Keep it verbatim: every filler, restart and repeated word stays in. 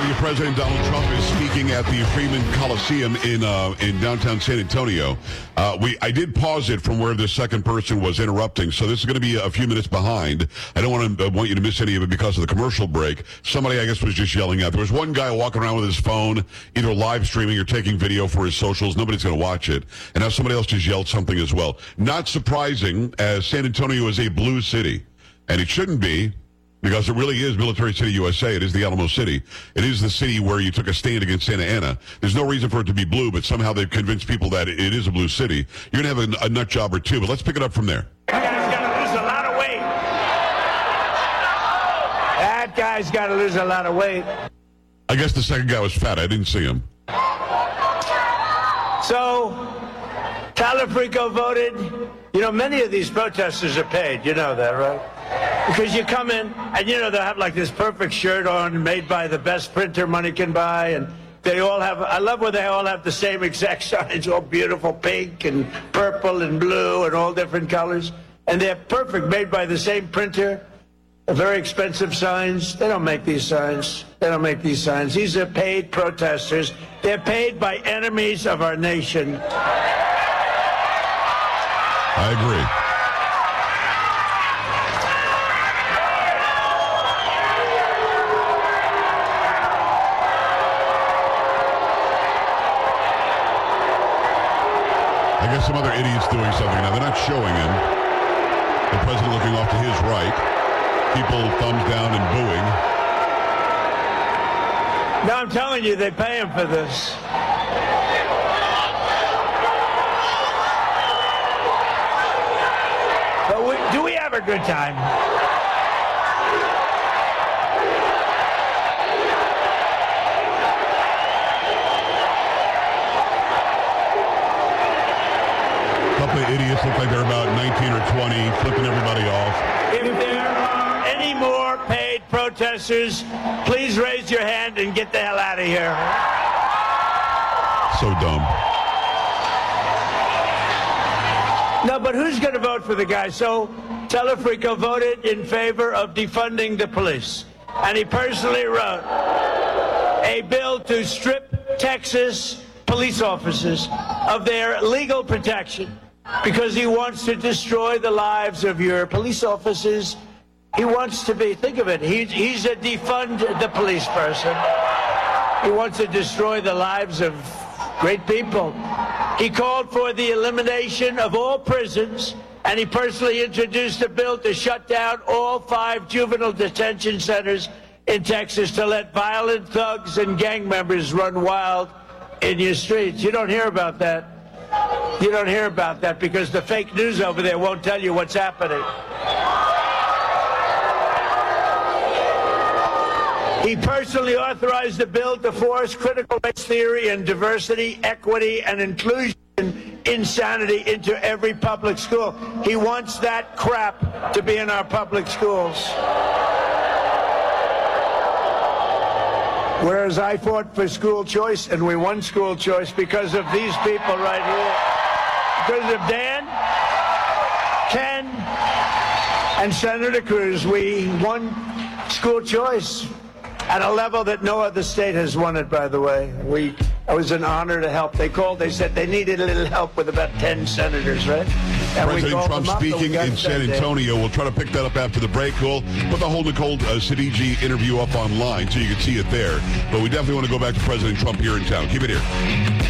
telling you, President Donald Trump is speaking at the Freeman Coliseum in uh, in downtown San Antonio. Uh, we I did pause it from where the second person was interrupting, so this is going to be a few minutes behind. I don't want to uh, want you to miss any of it because of the commercial break. Somebody, I guess, was just yelling out. There was one guy walking around with his phone, either live streaming or taking video for his socials. Nobody's going to watch it. And now somebody else just yelled something as well. Not surprising, as San Antonio is a blue city, and it shouldn't be. Because it really is Military City, U S A. It is the Alamo City. It is the city where you took a stand against Santa Ana. There's no reason for it to be blue, but somehow they've convinced people that it is a blue city. You're going to have a, a nut job or two, but let's pick it up from there. That guy's got to lose a lot of weight. That guy's got to lose a lot of weight. I guess the second guy was fat. I didn't see him. So, Talafrico voted. You know, many of these protesters are paid. You know that, right? Because you come in, and you know, they'll have like this perfect shirt on, made by the best printer money can buy, and they all have, I love where they all have the same exact signs, all beautiful pink and purple and blue and all different colors. And they're perfect, made by the same printer. They're very expensive signs. They don't make these signs. They don't make these signs. These are paid protesters. They're paid by enemies of our nation. I agree. I guess some other idiot's doing something. Now, they're not showing him. The president looking off to his right. People thumbs down and booing. No, I'm telling you, they pay him for this. But we, do we have a good time? Couple of idiots look like they're about nineteen or twenty, flipping everybody off. If there are any more paid protesters, please raise your hand and get the hell out of here. So dumb. No, but who's going to vote for the guy? So Talafrico voted in favor of defunding the police. And he personally wrote a bill to strip Texas police officers of their legal protection because he wants to destroy the lives of your police officers. He wants to be, think of it, he, he's a defund the police person. He wants to destroy the lives of great people. He called for the elimination of all prisons, and he personally introduced a bill to shut down all five juvenile detention centers in Texas to let violent thugs and gang members run wild in your streets. You don't hear about that. You don't hear about that because the fake news over there won't tell you what's happening. He personally authorized a bill to force critical race theory and diversity, equity, and inclusion insanity into every public school. He wants that crap to be in our public schools. Whereas I fought for school choice, and we won school choice because of these people right here. Because of Dan, Ken, and Senator Cruz, we won school choice at a level that no other state has won it, by the way. We, it was an honor to help. They called, they said they needed a little help with about ten senators, right? And President Trump speaking in San Antonio. We'll try to pick that up after the break. We'll put the whole Nicole uh, Sidigi interview up online so you can see it there. But we definitely want to go back to President Trump here in town. Keep it here.